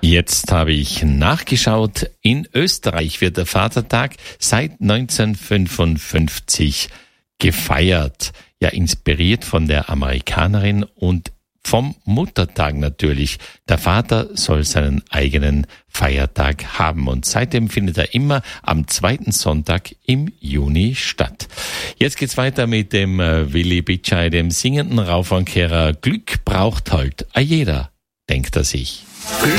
Jetzt habe ich nachgeschaut. In Österreich wird der Vatertag seit 1955 gefeiert. Ja, inspiriert von der Amerikanerin und vom Muttertag natürlich. Der Vater soll seinen eigenen Feiertag haben und seitdem findet er immer am zweiten Sonntag im Juni statt. Jetzt geht's weiter mit dem Willi Bitschei, dem singenden Raufankehrer. Glück braucht halt jeder, denkt er sich.